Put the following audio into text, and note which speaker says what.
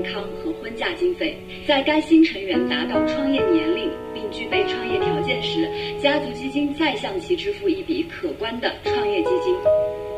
Speaker 1: 康和婚嫁经费。在该新成员达到创业年龄并具备创业条件时，家族基金再向其支付一笔可观的创业基金。